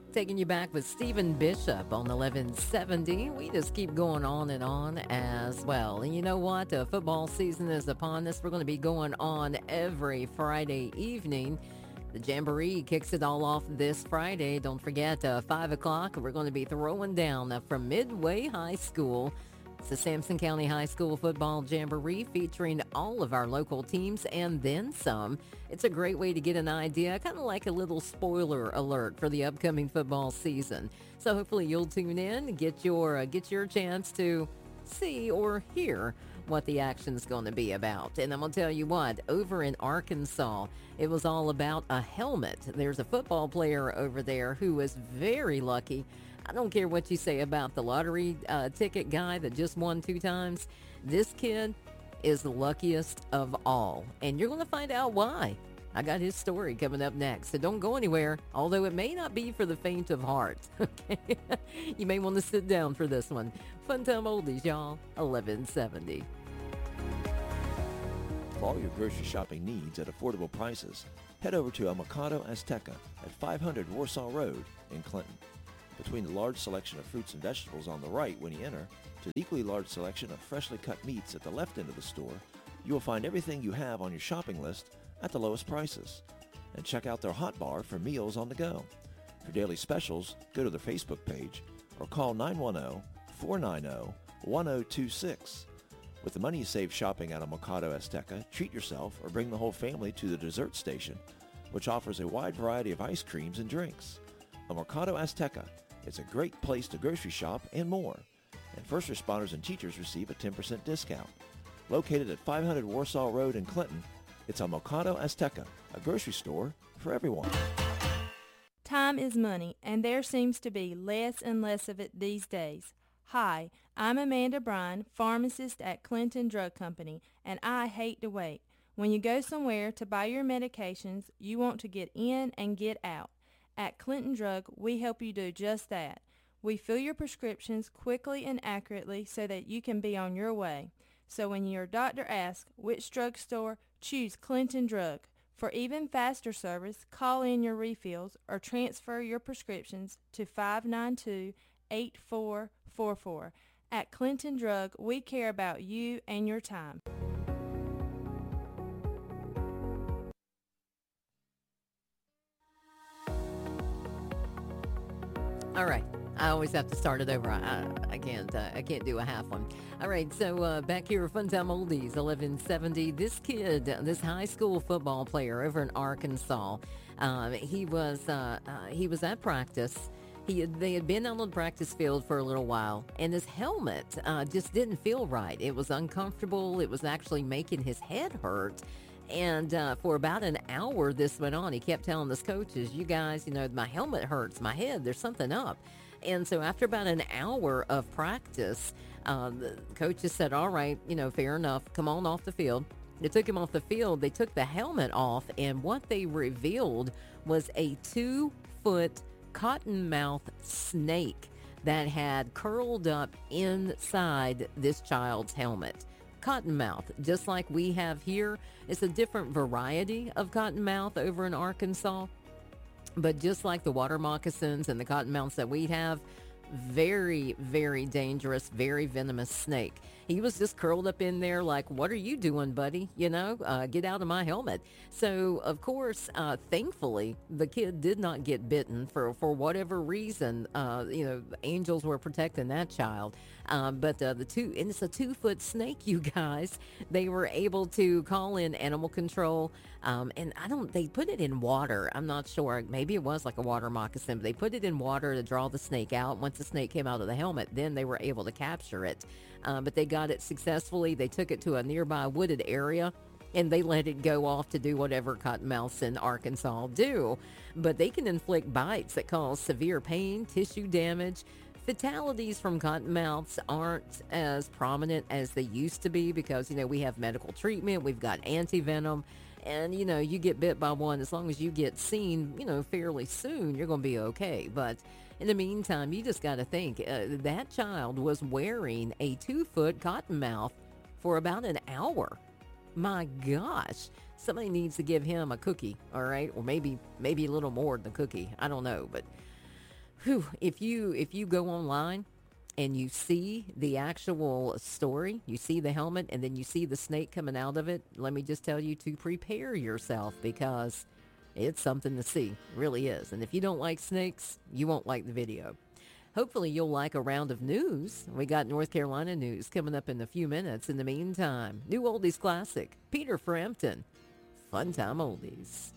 Taking you back with Stephen Bishop on 1170. We just keep going on and on as well. And you know what? Football season is upon us. We're going to be going on every Friday evening. The Jamboree kicks it all off this Friday. Don't forget, 5 o'clock, we're going to be throwing down from Midway High School. It's the Sampson County High School Football Jamboree featuring all of our local teams and then some. It's a great way to get an idea, kind of like a little spoiler alert for the upcoming football season. So hopefully you'll tune in and get your chance to see or hear what the action's going to be about. And I'm going to tell you what, over in Arkansas, it was all about a helmet. There's a football player over there who was very lucky. I don't care what you say about the lottery ticket guy that just won 2 times. This kid is the luckiest of all, and you're going to find out why. I got his story coming up next, so don't go anywhere, although it may not be for the faint of heart. Okay, you may want to sit down for this one. Fun Time Oldies, y'all. 1170. For all your grocery shopping needs at affordable prices, head over to El Mercado Azteca at 500 Warsaw Road in Clinton. Between the large selection of fruits and vegetables on the right when you enter, to the equally large selection of freshly cut meats at the left end of the store, you will find everything you have on your shopping list at the lowest prices. And check out their hot bar for meals on the go. For daily specials, go to their Facebook page or call 910-490-1026. With the money you save shopping at El Mercado Azteca, treat yourself or bring the whole family to the dessert station, which offers a wide variety of ice creams and drinks. El Mercado Azteca. It's a great place to grocery shop and more. And first responders and teachers receive a 10% discount. Located at 500 Warsaw Road in Clinton, it's El Mercado Azteca, a grocery store for everyone. Time is money, and there seems to be less and less of it these days. Hi, I'm Amanda Bryan, pharmacist at Clinton Drug Company, and I hate to wait. When you go somewhere to buy your medications, you want to get in and get out. At Clinton Drug, we help you do just that. We fill your prescriptions quickly and accurately so that you can be on your way. So when your doctor asks which drugstore, choose Clinton Drug. For even faster service, call in your refills or transfer your prescriptions to 592-8444. At Clinton Drug, we care about you and your time. All right. I always have to start it over. I can't do a half one. All right, so back here at Fun Time Oldies, 1170. This kid, this high school football player over in Arkansas, he was at practice. They had been on the practice field for a little while, and his helmet just didn't feel right. It was uncomfortable. It was actually making his head hurt. And for about an hour this went on. He kept telling his coaches, you guys, my helmet hurts, my head, there's something up. And so after about an hour of practice, the coaches said, all right, fair enough, come on off the field. They took him off the field. They took the helmet off, and what they revealed was a 2-foot cottonmouth snake that had curled up inside this child's helmet. Cottonmouth, just like we have here. It's a different variety of cottonmouth over in Arkansas, but just like the water moccasins and the cottonmouths that we have, very, very dangerous, very venomous snake. He was just curled up in there like, what are you doing, buddy? Get out of my helmet. So, of course, thankfully, the kid did not get bitten for whatever reason. Angels were protecting that child. But and it's a 2-foot snake, you guys. They were able to call in animal control. And they put it in water. I'm not sure. Maybe it was like a water moccasin, but they put it in water to draw the snake out. Once the snake came out of the helmet, then they were able to capture it. But they got it successfully. They took it to a nearby wooded area, and they let it go off to do whatever cottonmouths in Arkansas do. But they can inflict bites that cause severe pain, tissue damage. Fatalities from cottonmouths aren't as prominent as they used to be because, we have medical treatment, we've got anti-venom, and, you get bit by one, as long as you get seen, fairly soon, you're going to be okay. But in the meantime, you just got to think, that child was wearing a 2-foot cottonmouth for about an hour. My gosh. Somebody needs to give him a cookie, all right? Or maybe a little more than a cookie. I don't know, but If you go online and you see the actual story, you see the helmet, and then you see the snake coming out of it, let me just tell you to prepare yourself, because it's something to see. It really is. And if you don't like snakes, you won't like the video. Hopefully you'll like a round of news. We got North Carolina news coming up in a few minutes. In the meantime, new oldies classic, Peter Frampton, Fun Time Oldies.